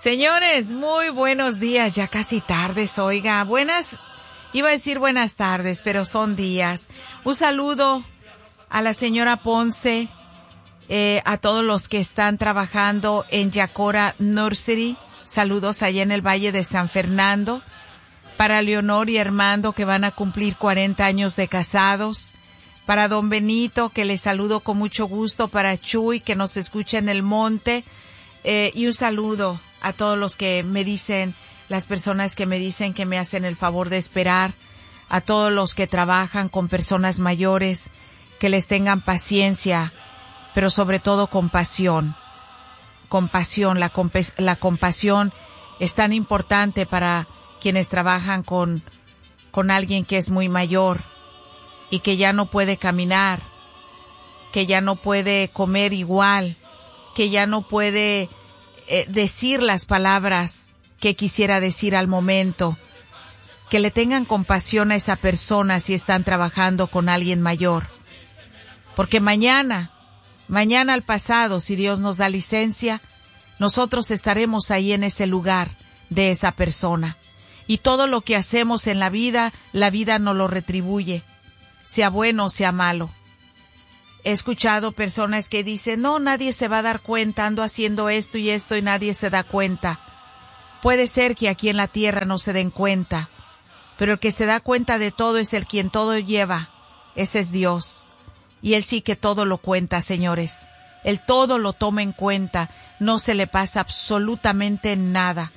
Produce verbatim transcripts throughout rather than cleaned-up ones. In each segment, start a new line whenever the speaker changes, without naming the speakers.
Señores, muy buenos días, ya casi tardes, oiga, buenas, iba a decir buenas tardes, pero son días. Un saludo a la señora Ponce, eh, a todos los que están trabajando en Yacora Nursery, saludos allá en el Valle de San Fernando, para Leonor y Armando que van a cumplir cuarenta años de casados, para don Benito que les saludo con mucho gusto, para Chuy que nos escucha en el monte, eh, y un saludo a todos los que me dicen, las personas que me dicen que me hacen el favor de esperar, a todos los que trabajan con personas mayores, que les tengan paciencia, pero sobre todo compasión. Compasión, la, comp- la compasión es tan importante para quienes trabajan con, con alguien que es muy mayor y que ya no puede caminar, que ya no puede comer igual, que ya no puede Eh, decir las palabras que quisiera decir al momento, que le tengan compasión a esa persona si están trabajando con alguien mayor, porque mañana, mañana al pasado, si Dios nos da licencia, nosotros estaremos ahí en ese lugar de esa persona, y todo lo que hacemos en la vida, la vida nos lo retribuye, sea bueno o sea malo. He escuchado personas que dicen, no, nadie se va a dar cuenta, ando haciendo esto y esto y nadie se da cuenta. Puede ser que aquí en la tierra no se den cuenta, pero el que se da cuenta de todo es el quien todo lleva, ese es Dios. Y Él sí que todo lo cuenta, señores. Él todo lo toma en cuenta, no se le pasa absolutamente nada.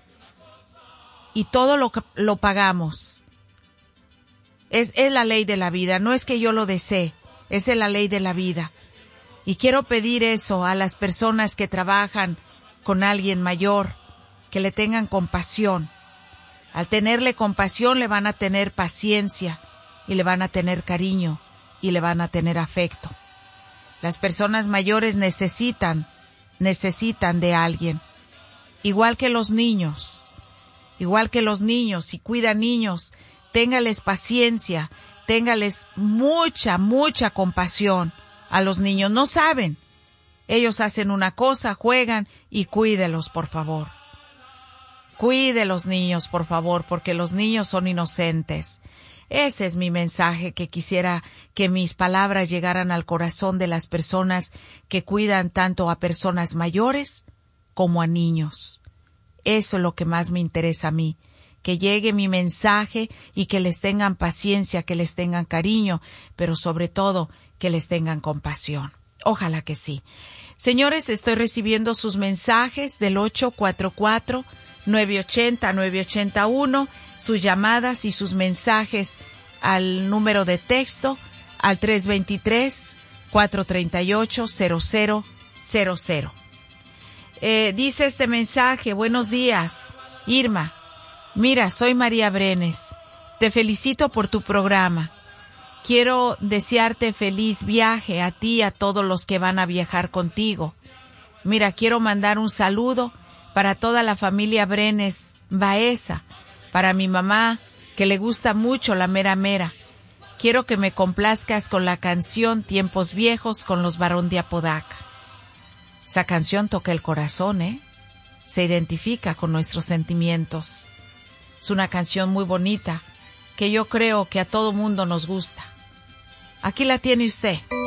Y todo lo, lo pagamos. Es, es la ley de la vida, no es que yo lo desee. Esa es la ley de la vida. Y quiero pedir eso a las personas que trabajan con alguien mayor, que le tengan compasión. Al tenerle compasión le van a tener paciencia y le van a tener cariño y le van a tener afecto. Las personas mayores necesitan, necesitan de alguien. Igual que los niños, igual que los niños, si cuidan niños, téngales paciencia, téngales mucha, mucha compasión a los niños. No saben. Ellos hacen una cosa, juegan y cuídelos, por favor. Cuide los niños, por favor, porque los niños son inocentes. Ese es mi mensaje, que quisiera que mis palabras llegaran al corazón de las personas que cuidan tanto a personas mayores como a niños. Eso es lo que más me interesa a mí. Que llegue mi mensaje y que les tengan paciencia, que les tengan cariño, pero sobre todo que les tengan compasión. Ojalá que sí. Señores, estoy recibiendo sus mensajes del ocho cuatro cuatro, nueve ocho cero, nueve ocho uno, sus llamadas y sus mensajes al número de texto al tres dos tres, cuatro tres ocho, cero cero cero cero. Eh, dice este mensaje, buenos días, Irma. Mira, soy María Brenes. Te felicito por tu programa. Quiero desearte feliz viaje a ti y a todos los que van a viajar contigo. Mira, quiero mandar un saludo para toda la familia Brenes Baeza, para mi mamá, que le gusta mucho la mera mera. Quiero que me complazcas con la canción Tiempos Viejos con los Barón de Apodaca. Esa canción toca el corazón, ¿eh? Se identifica con nuestros sentimientos. Es una canción muy bonita que yo creo que a todo mundo nos gusta. Aquí la tiene usted.